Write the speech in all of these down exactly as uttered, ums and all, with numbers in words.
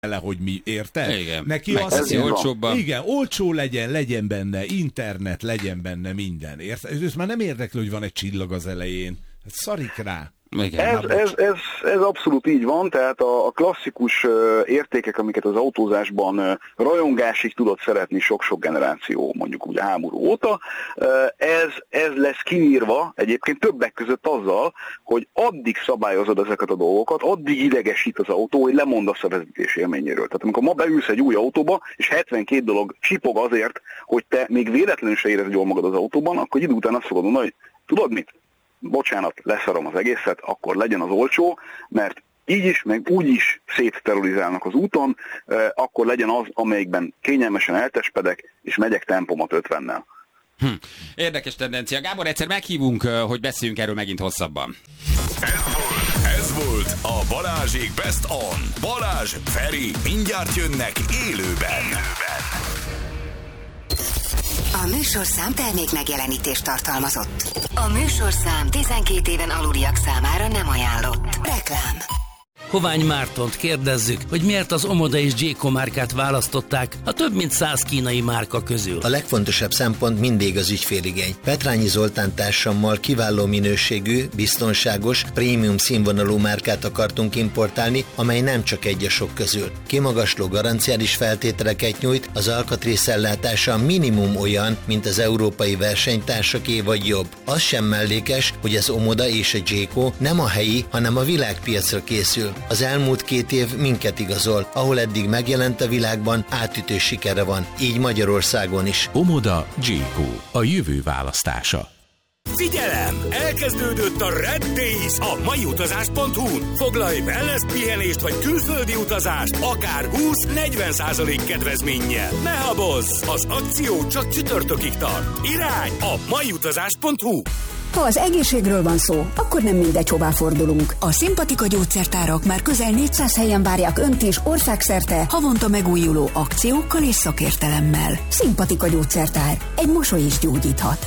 vele, hogy mi, érted? Igen. Neki Meg azt olcsóbban. Igen, olcsó legyen, legyen benne internet, legyen benne minden, érted? Ez már nem érdekli, hogy van egy csillag az elején. Hát szarik rá. Ez, ez, ez, ez abszolút így van, tehát a, a klasszikus uh, értékek, amiket az autózásban uh, rajongásig tudott szeretni sok-sok generáció, mondjuk úgy a háború óta, uh, ez, ez lesz kiírva egyébként többek között azzal, hogy addig szabályozod ezeket a dolgokat, addig idegesít az autó, hogy lemondasz a vezetés élményéről. Tehát amikor ma beülsz egy új autóba, és hetvenkét dolog csipog azért, hogy te még véletlenül se érezd jól magad az autóban, akkor idő után azt fogod mondani, hogy tudod mit? Bocsánat, leszarom az egészet, akkor legyen az olcsó, mert így is, meg úgy is szétterrorizálnak az úton, akkor legyen az, amelyikben kényelmesen eltespedek, és megyek tempomat ötvennel. Hm. Érdekes tendencia. Gábor, egyszer meghívunk, hogy beszéljünk erről megint hosszabban. Ez volt, ez volt a Balázsék Best On. Balázs, Feri, mindjárt jönnek élőben. élőben. A műsorszám termék megjelenítést tartalmazott. A műsorszám tizenkét éven aluliak számára nem ajánlott. Reklám. Hovány Mártont kérdezzük, hogy miért az Omoda és Jayco márkát választották a több mint száz kínai márka közül. A legfontosabb szempont mindig az ügyféligény. Petrányi Zoltán társammal kiváló minőségű, biztonságos, prémium színvonalú márkát akartunk importálni, amely nem csak egy a sok közül. Kimagasló garanciális feltételeket nyújt, az alkatrészellátása minimum olyan, mint az európai versenytársaké vagy jobb. Az sem mellékes, hogy az Omoda és a Jayco nem a helyi, hanem a világpiacra készül. Az elmúlt két év minket igazol, ahol eddig megjelent a világban, átütő sikere van, így Magyarországon is. Omoda Jayco, a jövő választása. Figyelem! Elkezdődött a Red Days a maiutazás pont hu-n. Foglalj wellness pihenést vagy külföldi utazást, akár húsz-negyven százalék kedvezménnyel. Ne habozz! Az akció csak csütörtökig tart. Irány a maiutazás pont hu. Ha az egészségről van szó, akkor nem mindegy, hová fordulunk. A Szimpatika gyógyszertárak már közel négyszáz helyen várják Önt is országszerte havonta megújuló akciókkal és szakértelemmel. Szimpatika gyógyszertár. Egy mosoly is gyógyíthat.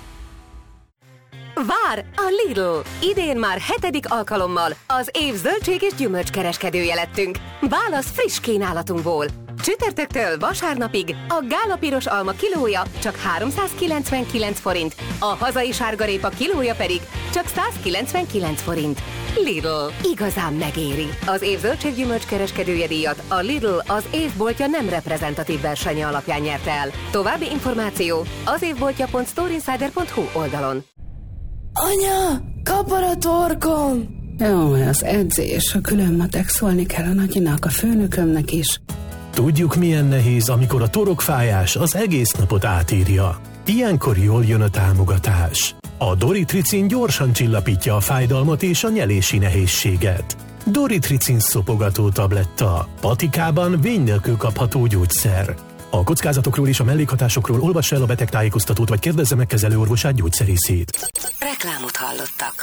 Vár a Lidl! Idén már hetedik alkalommal az év zöldség és gyümölcskereskedője lettünk. Válasz friss kínálatunkból! Csütörtöktől vasárnapig a gála piros alma kilója csak háromszázkilencvenkilenc forint, a hazai sárgarépa kilója pedig csak százkilencvenkilenc forint. Lidl. Igazán megéri. Az év zöldséggyümölcskereskedője díjat a Lidl az évboltja nem reprezentatív versenye alapján nyerte el. További információ az évboltja pont storeinsider pont hu oldalon. Anya, kapar a torkom! Jó, az edzés, a külön matek, szólni kell a nagyinak, a főnökömnek is. Tudjuk, milyen nehéz, amikor a torokfájás az egész napot átírja. Ilyenkor jól jön a támogatás. A Doritricin gyorsan csillapítja a fájdalmat és a nyelési nehézséget. Doritricin szopogató tabletta. Patikában vény nélkül kapható gyógyszer. A kockázatokról és a mellékhatásokról olvassa el a betegtájékoztatót, vagy kérdezze meg kezelőorvosát, gyógyszerészét. Reklámot hallottak.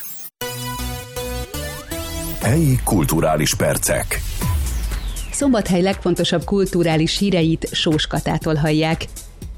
Helyi kulturális percek. Szombathely legfontosabb kulturális híreit Sós Katától hallják.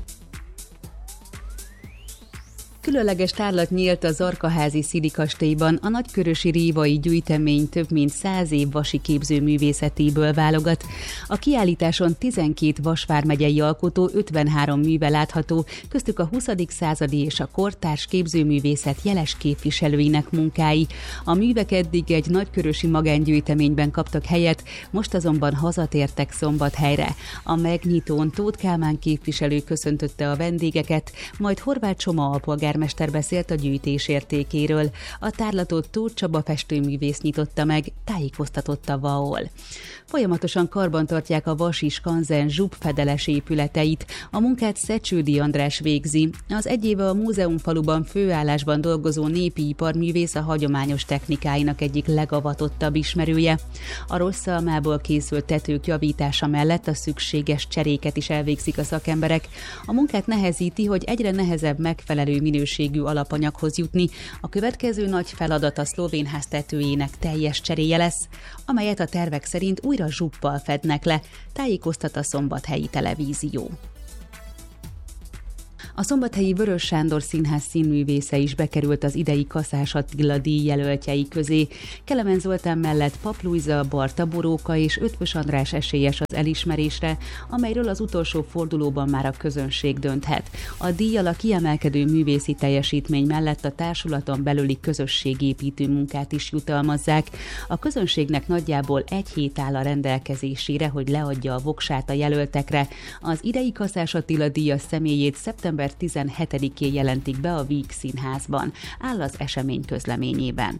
Különleges tárlat nyílt a Zarkaházi Szidi kastélyban, a nagykörösi rívai gyűjtemény több mint száz év vasi képzőművészetéből válogat. A kiállításon tizenkét Vas vármegyei alkotó ötvenhárom műve látható, köztük a huszadik századi és a kortárs képzőművészet jeles képviselőinek munkái. A művek eddig egy nagykörösi magángyűjteményben kaptak helyet, most azonban hazatértek Szombathelyre. A megnyitón Tóth Kálmán képviselő köszöntötte a vendégeket, majd Horváth Csoma alpolgár mester beszélt a gyűjtés értékéről. A tárlatot Tóth Csaba festőművész nyitotta meg, tájékoztatott a vé á o el. Folyamatosan karbantartják a Vasi Skanzen zsubfedeles épületeit. A munkát Szecsődi András végzi. Az egy éve a múzeumfaluban főállásban dolgozó népi iparművész a hagyományos technikáinak egyik legavatottabb ismerője. A rossz almából készült tetők javítása mellett a szükséges cseréket is elvégzik a szakemberek. A munkát nehezíti, hogy egyre nehezebb megfelelő minőségű alapanyaghoz jutni. A következő nagy feladat a szlovén-ház tetőjének teljes cseréje lesz, amelyet a tervek szerint újra zsuppal fednek le, tájékoztat a Szombathelyi Televízió. A szombathelyi Vörös Sándor Színház színművésze is bekerült az idei Kaszás Attila díj jelöltjei közé. Kelemen Zoltán mellett Pap Lujza, Barta Boróka és Ötvös András esélyes az elismerésre, amelyről az utolsó fordulóban már a közönség dönthet. A díjjal a kiemelkedő művészi teljesítmény mellett a társulaton belüli közösségépítő munkát is jutalmazzák. A közönségnek nagyjából egy hét áll a rendelkezésére, hogy leadja a voksát a jelöltekre. Az idei Kaszás Attila díjas személyét szeptember tizenhetedikén jelentik be a Víg Színházban, áll az esemény közleményében.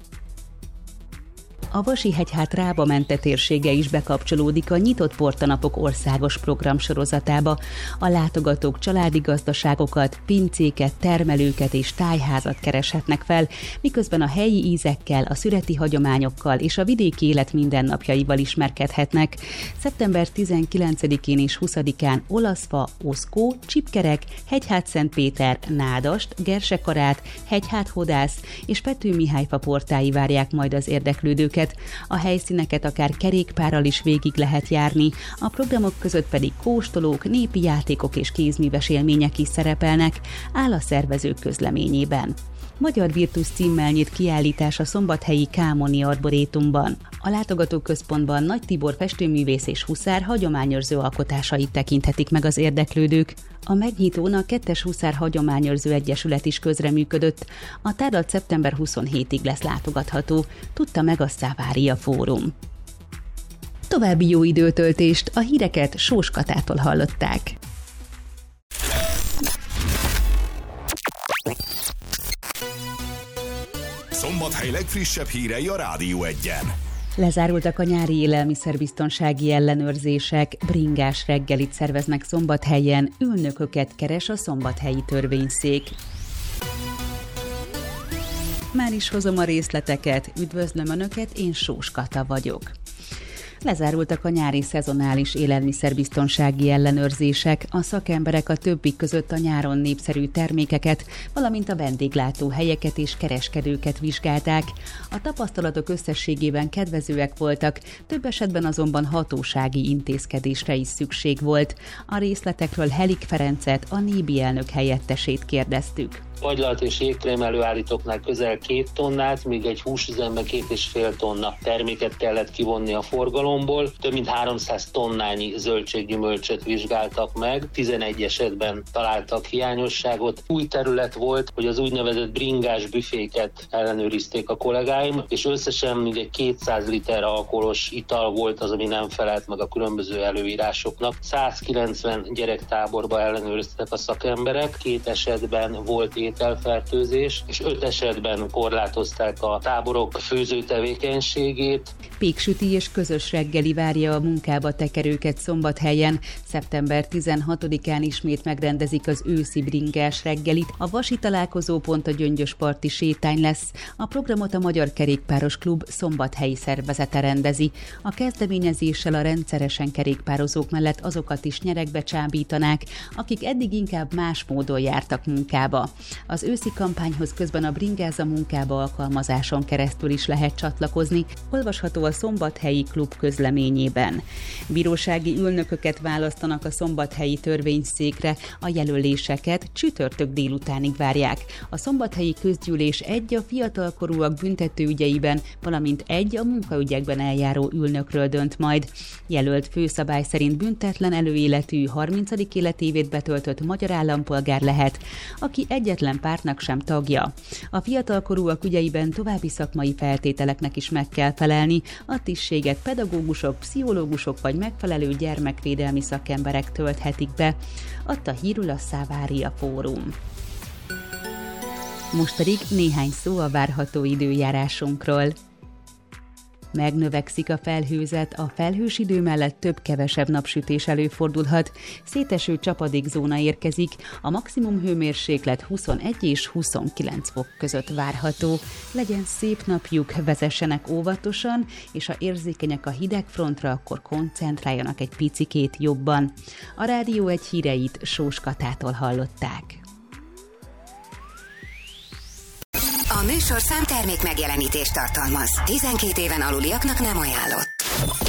A Vasihegyhát Rába-Mente térsége is bekapcsolódik a Nyitott Portanapok országos programsorozatába. A látogatók családi gazdaságokat, pincéket, termelőket és tájházat kereshetnek fel, miközben a helyi ízekkel, a szüreti hagyományokkal és a vidéki élet mindennapjaival ismerkedhetnek. szeptember tizenkilencedikén és huszadikán Olaszfa, Oszkó, Csipkerek, Hegyhát-Szentpéter, Nádast, Gersekarát, Hegyhát-Hodász és Pető Mihályfa portái várják majd az érdeklődőket. A helyszíneket akár kerékpárral is végig lehet járni, a programok között pedig kóstolók, népi játékok és kézműves élmények is szerepelnek, áll a szervezők közleményében. Magyar Virtusz címmel nyit kiállítás a szombathelyi Kámoni Arborétumban. A látogatóközpontban Nagy Tibor festőművész és huszár hagyományőrző alkotásait tekinthetik meg az érdeklődők. A megnyitón a Kettes Huszár Hagyományőrző Egyesület is közreműködött. A tárlat szeptember huszonhetedikéig lesz látogatható, tudta meg a Szavária Fórum. További jó időtöltést, a híreket Sós Katától hallották. Szombathely legfrissebb hírei a Rádió Egyen. Lezárultak a nyári élelmiszerbiztonsági ellenőrzések, bringás reggelit szerveznek Szombathelyen, ülnököket keres a szombathelyi törvényszék. Már is hozom a részleteket, üdvözlöm Önöket, én Sós Kata vagyok. Lezárultak a nyári szezonális élelmiszerbiztonsági ellenőrzések, a szakemberek a többik között a nyáron népszerű termékeket, valamint a vendéglátóhelyeket és kereskedőket vizsgálták. A tapasztalatok összességében kedvezőek voltak, több esetben azonban hatósági intézkedésre is szükség volt. A részletekről Helik Ferencet, a Nébi elnök helyettesét kérdeztük. Agylalt és jégkrém előállítóknál közel két tonnát, míg egy húsüzemben két és fél tonna terméket kellett kivonni a forgalomból. Több mint háromszáz tonnányi zöldséggyümölcsöt vizsgáltak meg, tizenegy esetben találtak hiányosságot. Új terület volt, hogy az úgynevezett bringás büféket ellenőrizték a kollégáim, és összesen mindegy kétszáz liter alkoholos ital volt az, ami nem felelt meg a különböző előírásoknak. százkilencven gyerektáborba ellenőriztek a szakemberek, két esetben volt ételfertőzés, és öt esetben korlátozták a táborok főző tevékenységét. Péksüti és közös reggeli várja a munkába tekerőket Szombathelyen. szeptember tizenhatodikán ismét megrendezik az őszi bringás reggelit. A Vasi találkozópont a Gyöngyösparti sétány lesz. A programot a Magyar Kerékpáros Klub szombathelyi szervezete rendezi. A kezdeményezéssel a rendszeresen kerékpározók mellett azokat is nyeregbe csábítanák, akik eddig inkább más módon jártak munkába. Az őszi kampányhoz közben a Bringáza munkába alkalmazáson keresztül is lehet csatlakozni, olvasható a Szombathelyi Klub közleményében. Bírósági ülnököket választanak a szombathelyi törvényszékre, a jelöléseket csütörtök délutánig várják. A szombathelyi közgyűlés egy a fiatalkorúak büntetőügyeiben, valamint egy a munkaügyekben eljáró ülnökről dönt majd. Jelölt főszabály szerint büntetlen előéletű harmincadik életévét betöltött magyar állampolgár lehet, aki egyetlen pártnak sem tagja. A fiatalkorúak ügyeiben további szakmai feltételeknek is meg kell felelni, a tisztséget pedagógusok, pszichológusok vagy megfelelő gyermekvédelmi szakemberek tölthetik be, adta hírül a Szavária Fórum. Most pedig néhány szó a várható időjárásunkról. Megnövekszik a felhőzet, a felhős idő mellett több-kevesebb napsütés előfordulhat, széteső csapadékzóna érkezik, a maximum hőmérséklet huszonegy és huszonkilenc fok között várható. Legyen szép napjuk, vezessenek óvatosan, és ha érzékenyek a hidegfrontra, akkor koncentráljanak egy picikét jobban. A Rádió egy híreit Sós Katától hallották. A műsorszám termék megjelenítést tartalmaz. tizenkét éven aluliaknak nem ajánlott.